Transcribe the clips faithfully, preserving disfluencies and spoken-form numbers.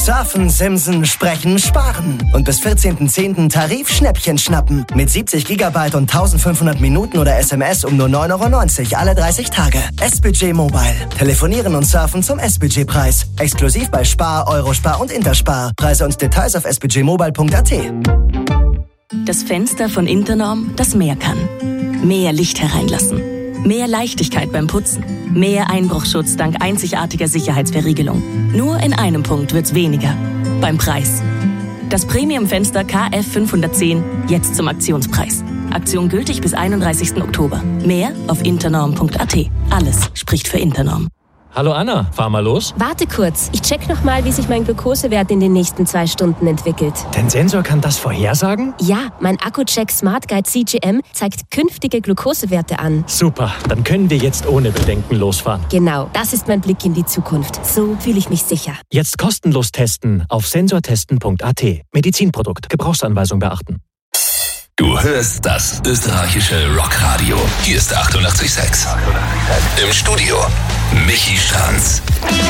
Surfen, Simsen, Sprechen, Sparen. Und bis vierzehnten zehnten Tarif-Schnäppchen schnappen. Mit siebzig Gigabyte und eintausendfünfhundert Minuten oder S M S um nur neun Euro neunzig alle dreißig Tage. S-Budget Mobile. Telefonieren und surfen zum S-Budget-Preis. Exklusiv bei Spar, Eurospar und Interspar. Preise und Details auf s budget mobile punkt a t. Das Fenster von Internorm, das mehr kann. Mehr Licht hereinlassen. Mehr Leichtigkeit beim Putzen. Mehr Einbruchschutz dank einzigartiger Sicherheitsverriegelung. Nur in einem Punkt wird's weniger. Beim Preis. Das Premium-Fenster K F fünfhundertzehn jetzt zum Aktionspreis. Aktion gültig bis einunddreißigsten Oktober. Mehr auf internorm punkt a t. Alles spricht für Internorm. Hallo Anna, fahr mal los. Warte kurz, ich check nochmal, wie sich mein Glukosewert in den nächsten zwei Stunden entwickelt. Dein Sensor kann das vorhersagen? Ja, mein Akku-Check Smart Guide C G M zeigt künftige Glukosewerte an. Super, dann können wir jetzt ohne Bedenken losfahren. Genau, das ist mein Blick in die Zukunft. So fühle ich mich sicher. Jetzt kostenlos testen auf sensortesten punkt a t. Medizinprodukt, Gebrauchsanweisung beachten. Du hörst das österreichische Rockradio. Hier ist achtundachtzig Komma sechs. Im Studio Michi Stranz.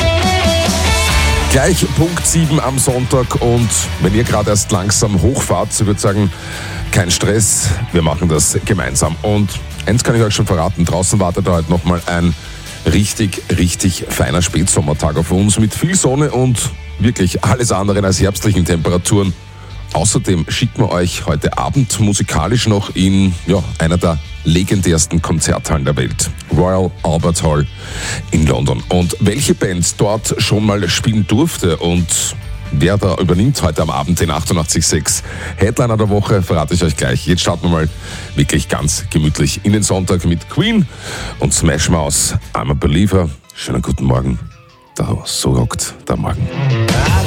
Gleich Punkt sieben am Sonntag und wenn ihr gerade erst langsam hochfahrt, ich würde sagen, kein Stress, wir machen das gemeinsam. Und eins kann ich euch schon verraten, draußen wartet heute nochmal ein richtig, richtig feiner Spätsommertag auf uns mit viel Sonne und wirklich alles andere als herbstlichen Temperaturen. Außerdem schicken wir euch heute Abend musikalisch noch in ja, einer der legendärsten Konzerthallen der Welt, Royal Albert Hall in London. Und welche Band dort schon mal spielen durfte und wer da übernimmt heute am Abend den achtundachtzig Komma sechs Headliner der Woche, verrate ich euch gleich. Jetzt starten wir mal wirklich ganz gemütlich in den Sonntag mit Queen und Smash Mouth, I'm a Believer. Schönen guten Morgen. Da so rockt der Morgen.